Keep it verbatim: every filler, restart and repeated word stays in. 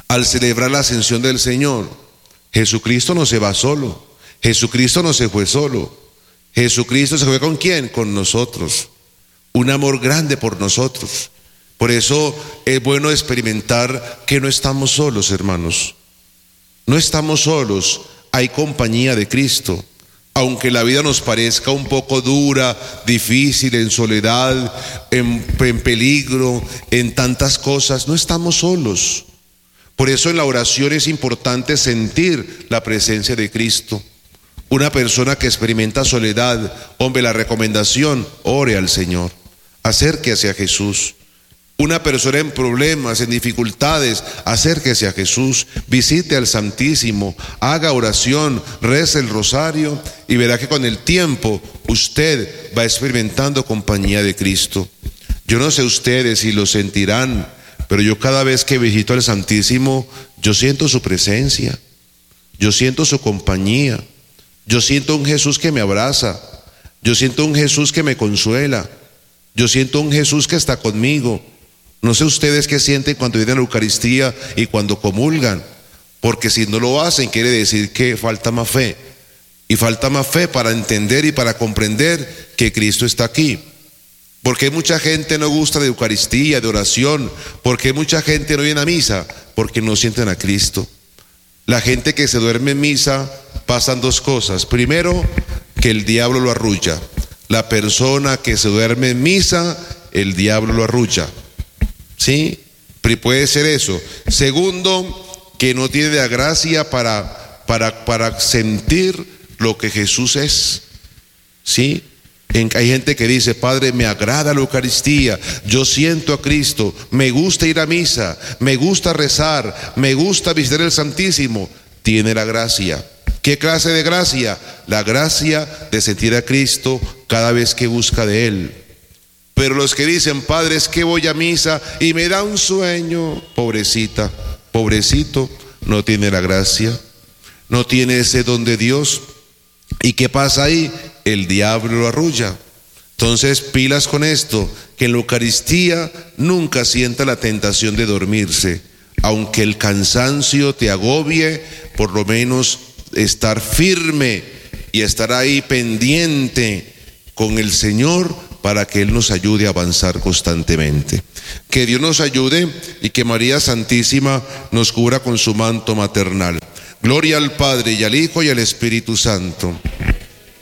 al celebrar la ascensión del Señor. Jesucristo no se va solo, Jesucristo no se fue solo, Jesucristo se fue ¿con quién? Con nosotros, un amor grande por nosotros. Por eso es bueno experimentar que no estamos solos, hermanos, no estamos solos, hay compañía de Cristo. Aunque la vida nos parezca un poco dura, difícil, en soledad, en, en peligro, en tantas cosas, no estamos solos. Por eso en la oración es importante sentir la presencia de Cristo. Una persona que experimenta soledad, hombre, la recomendación, ore al Señor, acérquese a Jesús. Una persona en problemas, en dificultades, acérquese a Jesús, visite al Santísimo, haga oración, rece el rosario y verá que con el tiempo usted va experimentando compañía de Cristo. Yo no sé ustedes si lo sentirán, pero yo cada vez que visito al Santísimo, yo siento su presencia, yo siento su compañía, yo siento un Jesús que me abraza, yo siento un Jesús que me consuela, yo siento un Jesús que está conmigo. No sé ustedes qué sienten cuando vienen a la Eucaristía y cuando comulgan, porque si no lo hacen quiere decir que falta más fe, y falta más fe para entender y para comprender que Cristo está aquí. Porque mucha gente no gusta de Eucaristía, de oración, porque mucha gente no viene a misa, porque no sienten a Cristo. La gente que se duerme en misa pasan dos cosas. Primero, que el diablo lo arrulla. La persona que se duerme en misa, el diablo lo arrulla. ¿Sí? Puede ser eso. Segundo, que no tiene la gracia para, para, para sentir lo que Jesús es. ¿Sí? Hay gente que dice, Padre, me agrada la Eucaristía, yo siento a Cristo, me gusta ir a misa, me gusta rezar, me gusta visitar el Santísimo. Tiene la gracia. ¿Qué clase de gracia? La gracia de sentir a Cristo cada vez que busca de Él. Pero los que dicen, Padre, es que voy a misa y me da un sueño, pobrecita, pobrecito, no tiene la gracia, no tiene ese don de Dios. ¿Y qué pasa ahí? El diablo lo arrulla. Entonces, pilas con esto, que en la Eucaristía nunca sienta la tentación de dormirse. Aunque el cansancio te agobie, por lo menos estar firme y estar ahí pendiente con el Señor, para que Él nos ayude a avanzar constantemente. Que Dios nos ayude y que María Santísima nos cubra con su manto maternal. Gloria al Padre y al Hijo y al Espíritu Santo.